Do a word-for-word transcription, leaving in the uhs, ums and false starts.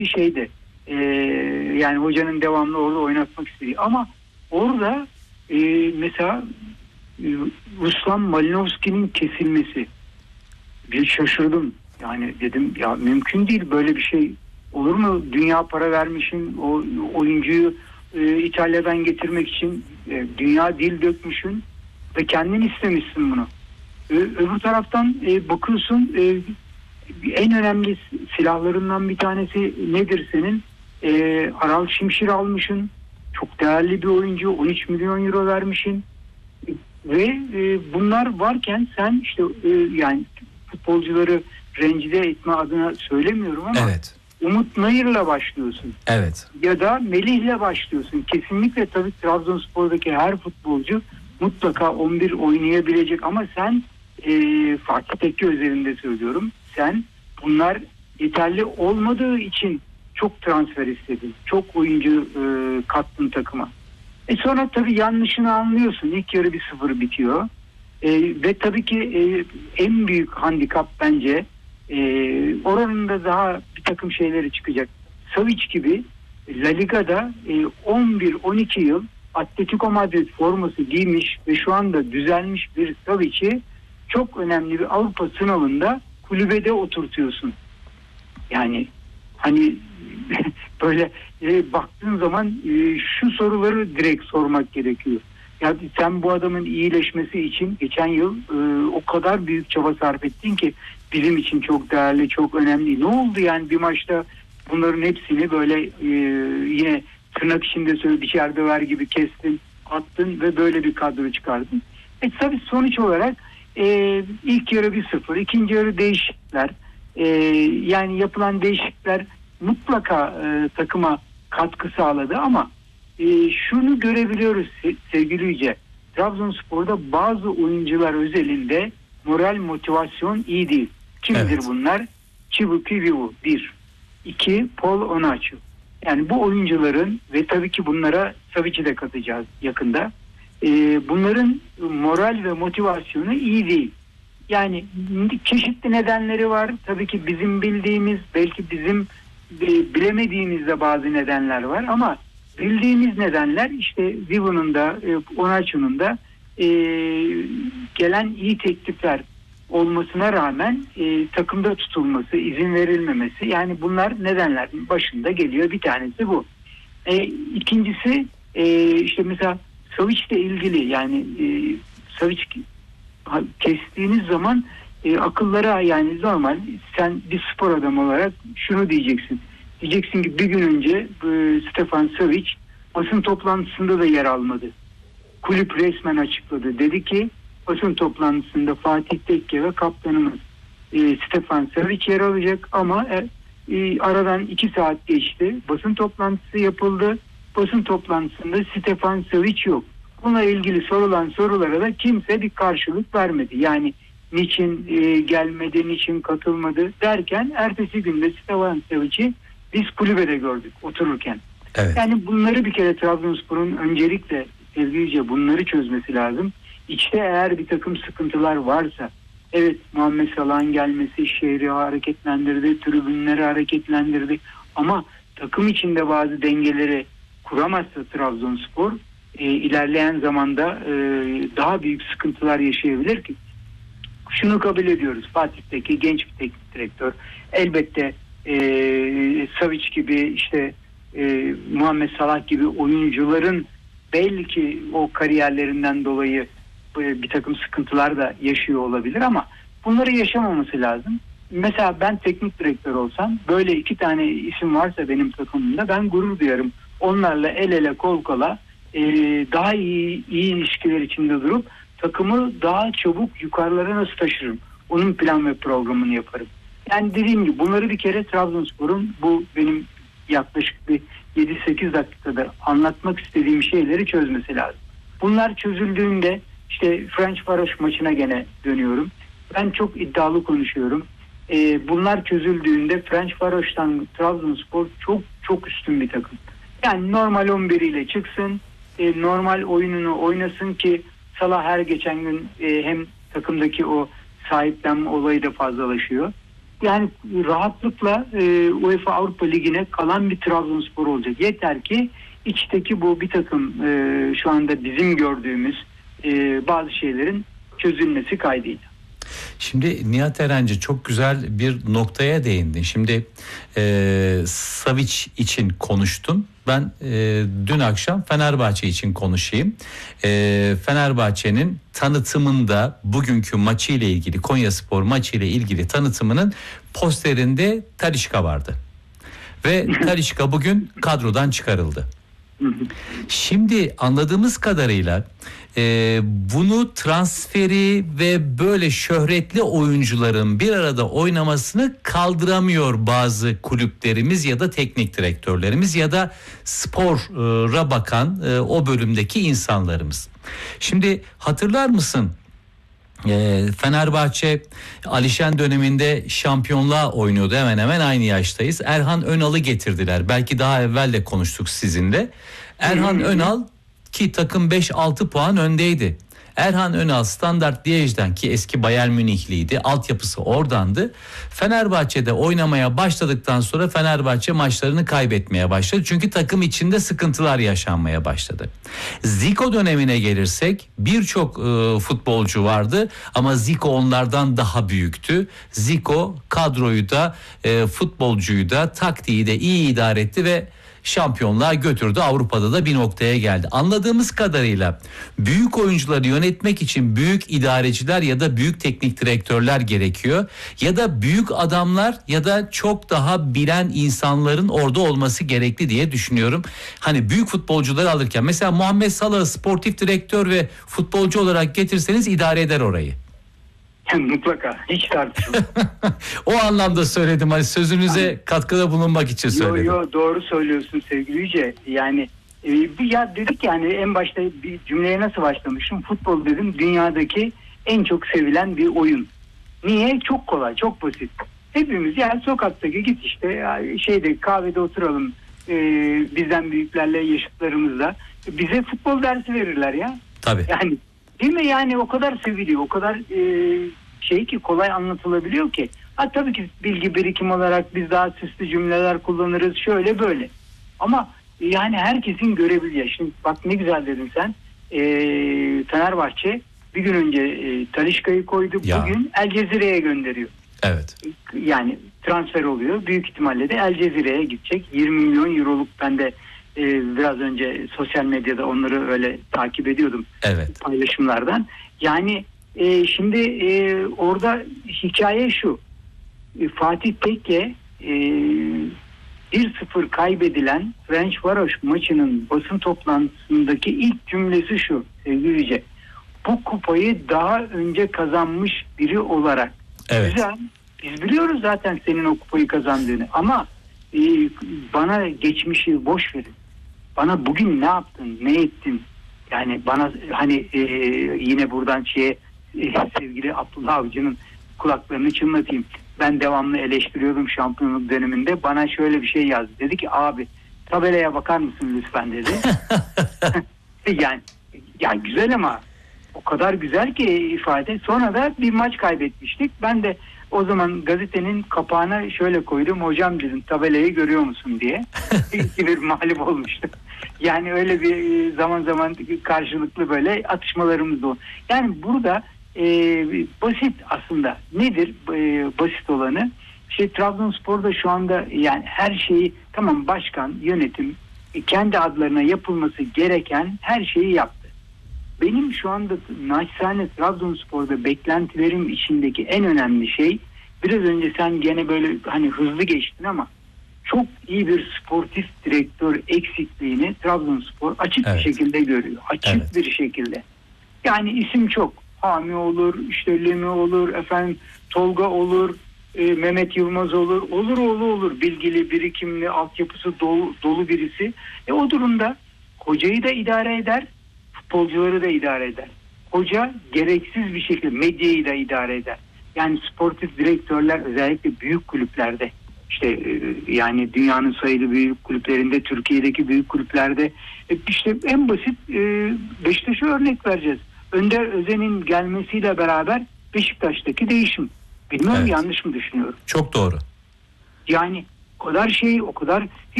bir şeydi. Ee, yani hocanın devamlı orada oynatmak istediği. Ama orada e, mesela e, Ruslan Malinovski'nin kesilmesi. Bir şaşırdım. Yani dedim ya mümkün değil, böyle bir şey olur mu? Dünya para vermişsin o oyuncuyu e, İtalya'dan getirmek için, e, dünya dil dökmüşsün ve kendin istemişsin bunu. Ö, öbür taraftan e, bakıyorsun, e, en önemli silahlarından bir tanesi nedir senin? E, Aral Şimşir almışsın. Çok değerli bir oyuncu. on üç milyon euro vermişsin. Ve e, bunlar varken sen işte e, yani futbolcuları rencide etme adına söylemiyorum ama evet. Umut Nayır'la başlıyorsun. Evet. Ya da Melih'le başlıyorsun. Kesinlikle tabii Trabzonspor'daki her futbolcu mutlaka on bir oynayabilecek ama sen e, Fatih Tekke özelinde söylüyorum. Sen bunlar yeterli olmadığı için çok transfer istedin. Çok oyuncu e, kattın takıma. E sonra tabii yanlışını anlıyorsun. İlk yarı bir sıfır bitiyor. E, ve tabii ki e, en büyük handikap bence e, oranın da daha bir takım şeyleri çıkacak. Savic gibi La Liga'da e, on bir on iki yıl Atletico Madrid forması giymiş ve şu anda düzelmiş bir Savic'i çok önemli bir Avrupa sınavında kulübede oturtuyorsun. Yani hani böyle e, baktığın zaman e, şu soruları direkt sormak gerekiyor. Ya sen bu adamın iyileşmesi için geçen yıl e, o kadar büyük çaba sarf ettin ki bizim için çok değerli, çok önemli. Ne oldu yani bir maçta bunların hepsini böyle e, yine tırnak içinde söyle biçer döver gibi kestin, attın ve böyle bir kadro çıkardın. E tabii sonuç olarak e, ilk yarı bir sıfır, ikinci yarı değişiklikler. E, yani yapılan değişiklikler mutlaka e, takıma katkı sağladı ama e, şunu görebiliyoruz sevgili Yüce. Trabzonspor'da bazı oyuncular özelinde moral motivasyon iyi değil. Kimdir evet. bunlar? Chibuki Vivu bir. İki, Paul Onaçu. Yani bu oyuncuların ve tabii ki bunlara Savic'i de katacağız yakında. E, bunların moral ve motivasyonu iyi değil. Yani çeşitli nedenleri var. Tabii ki bizim bildiğimiz, belki bizim bilemediğimiz de bazı nedenler var ama bildiğimiz nedenler işte Vivo'nun da Onaçu'nun da e, gelen iyi teklifler olmasına rağmen e, takımda tutulması, izin verilmemesi, yani bunlar nedenlerin başında geliyor. Bir tanesi bu. E, ikincisi e, işte mesela Savic'le ilgili, yani e, Savic kestiğiniz zaman e, akıllara, yani normal sen bir spor adamı olarak şunu diyeceksin. Diyeceksin ki bir gün önce e, Stefan Savic basın toplantısında da yer almadı. Kulüp resmen açıkladı. Dedi ki basın toplantısında Fatih Tekke ve kaptanımız e, Stefan Savic yer alacak ama e, e, aradan iki saat geçti. Basın toplantısı yapıldı. Basın toplantısında Stefan Savic yok. Bununla ilgili sorulan sorulara da kimse bir karşılık vermedi. Yani niçin e, gelmedi, niçin katılmadı derken ertesi günde Stefan Savic'i biz kulübede gördük otururken. Evet. Yani bunları bir kere Trabzonspor'un öncelikle sevgilice bunları çözmesi lazım. İçte eğer bir takım sıkıntılar varsa, evet Muhammed Salah'ın gelmesi şehri hareketlendirdi, tribünleri hareketlendirdi ama takım içinde bazı dengeleri kuramazsa Trabzonspor e, ilerleyen zamanda e, daha büyük sıkıntılar yaşayabilir ki. Şunu kabul ediyoruz. Fatih'teki genç bir teknik direktör. Elbette e, Savic gibi, işte e, Muhammed Salah gibi oyuncuların belki o kariyerlerinden dolayı e, bir takım sıkıntılar da yaşıyor olabilir ama bunları yaşamaması lazım. Mesela ben teknik direktör olsam, böyle iki tane isim varsa benim takımımda, ben gurur duyarım. Onlarla el ele kol kola e, daha iyi, iyi ilişkiler içinde durup takımı daha çabuk yukarılara nasıl taşırım? Onun plan ve programını yaparım. Yani dediğim gibi bunları bir kere Trabzonspor'un bu benim yaklaşık bir yedi sekiz dakikada anlatmak istediğim şeyleri çözmesi lazım. Bunlar çözüldüğünde işte Ferencvaros maçına gene dönüyorum. Ben çok iddialı konuşuyorum. Ee, bunlar çözüldüğünde Ferencvaros'tan Trabzonspor çok çok üstün bir takım. Yani normal on bir ile çıksın, e, normal oyununu oynasın ki Salah her geçen gün e, hem takımdaki o sahiplenme olayı da fazlalaşıyor. yani rahatlıkla e, UEFA Avrupa Ligi'ne kalan bir Trabzonspor olacak. Yeter ki içteki bu bir takım e, şu anda bizim gördüğümüz e, bazı şeylerin çözülmesi kaydıyla. Şimdi Nihat Erenci çok güzel bir noktaya değindin. Şimdi e, Savic için konuştun. Ben e, dün akşam Fenerbahçe için konuşayım. E, Fenerbahçe'nin tanıtımında bugünkü maçı ile ilgili, Konyaspor maçı ile ilgili tanıtımının posterinde Talisca vardı. Ve Talisca bugün kadrodan çıkarıldı. Şimdi anladığımız kadarıyla e, bunu transferi ve böyle şöhretli oyuncuların bir arada oynamasını kaldıramıyor bazı kulüplerimiz ya da teknik direktörlerimiz ya da spora bakan e, o bölümdeki insanlarımız. Şimdi hatırlar mısın? E, Fenerbahçe Alişen döneminde şampiyonluğa oynuyordu, hemen hemen aynı yaştayız. Erhan Önal'ı getirdiler. Belki daha evvel de konuştuk sizinle. Erhan Önal ki takım beş altı puan öndeydi. Erhan Önal Standard Liège'den, ki eski Bayern Münih'liydi. Altyapısı oradandı. Fenerbahçe'de oynamaya başladıktan sonra Fenerbahçe maçlarını kaybetmeye başladı. Çünkü takım içinde sıkıntılar yaşanmaya başladı. Zico dönemine gelirsek birçok e, futbolcu vardı ama Zico onlardan daha büyüktü. Zico kadroyu da e, futbolcuyu da taktiği de iyi idare etti ve şampiyonluğa götürdü. Avrupa'da da bir noktaya geldi. Anladığımız kadarıyla büyük oyuncuları yönetmek için büyük idareciler ya da büyük teknik direktörler gerekiyor. Ya da büyük adamlar ya da çok daha bilen insanların orada olması gerekli diye düşünüyorum. Hani büyük futbolcuları alırken mesela Muhammed Salah'ı sportif direktör ve futbolcu olarak getirseniz idare eder orayı. Mutlaka, hiç tartışılmaz. O anlamda söyledim, hani sözünüze yani, katkıda bulunmak için söyledim. Yo, yo, doğru söylüyorsun sevgili Yüce. Yani e, bir ya dedik yani en başta bir cümleye nasıl başlamışım? Futbol dedim, dünyadaki en çok sevilen bir oyun. Niye? Çok kolay, çok basit. Hepimiz yani sokaktaki git işte şeyde kahvede oturalım e, bizden büyüklerle, yaşıtlarımızla. Bize futbol dersi verirler ya. Tabii. Yani değil mi? Yani o kadar seviliyor, o kadar e, şey ki kolay anlatılabiliyor ki. Ha tabii ki bilgi birikim olarak biz daha süslü cümleler kullanırız, şöyle böyle. Ama yani herkesin görebileceği. Şimdi bak ne güzel dedin sen. E, Fenerbahçe bir gün önce e, Talisca'yı koydu. Ya. Bugün El Cezire'ye gönderiyor. Evet. Yani transfer oluyor. Büyük ihtimalle de El Cezire'ye gidecek. yirmi milyon euroluk, ben de Ee, biraz önce sosyal medyada onları öyle takip ediyordum. Evet. Paylaşımlardan. Yani e, şimdi e, orada hikaye şu. E, Fatih Tekke e, bir sıfır kaybedilen Ferencvaros maçının basın toplantısındaki ilk cümlesi şu sevgili Yüce. Bu kupayı daha önce kazanmış biri olarak. Evet. Güzel. Biz biliyoruz zaten senin o kupayı kazandığını ama e, bana geçmişi boş verin. Bana bugün ne yaptın, ne ettin? Yani bana hani e, yine buradan şeye e, sevgili Abdullah Avcı'nın kulaklarını çınlatayım. Ben devamlı eleştiriyordum şampiyonluk döneminde. Bana şöyle bir şey yazdı. Dedi ki abi tabelaya bakar mısın lütfen dedi. yani ya güzel ama o kadar güzel ki ifade. Sonra da bir maç kaybetmiştik. Ben de o zaman gazetenin kapağına şöyle koydum. Hocam dedim tabelayı görüyor musun diye. İki bir mağlup olmuştuk. Yani öyle bir zaman zaman karşılıklı böyle atışmalarımız oldu. Yani burada e, basit aslında. Nedir e, basit olanı? Şey, Trabzonspor'da şu anda yani her şeyi tamam, başkan, yönetim e, kendi adlarına yapılması gereken her şeyi yaptı. Benim şu anda naçizane Trabzonspor'da beklentilerim içindeki en önemli şey, biraz önce sen gene böyle hani hızlı geçtin ama çok iyi bir sportif direktör eksikliğini Trabzonspor açık evet. bir şekilde görüyor. Açık evet. bir şekilde. Yani isim çok. Hami olur, işte Lemi olur, efendim Tolga olur, e, Mehmet Yılmaz olur. Olur oğlu olur. Bilgili, birikimli, altyapısı dolu, dolu birisi. E o durumda hocayı da idare eder, futbolcuları da idare eder. Hoca gereksiz bir şekilde medyayı da idare eder. Yani sportif direktörler özellikle büyük kulüplerde, işte yani dünyanın sayılı büyük kulüplerinde, Türkiye'deki büyük kulüplerde, işte en basit Beşiktaş'a örnek vereceğiz. Önder Özen'in gelmesiyle beraber Beşiktaş'taki değişim. Bilmiyorum, Evet. yanlış mı düşünüyorum? Çok doğru. Yani o kadar şey, o kadar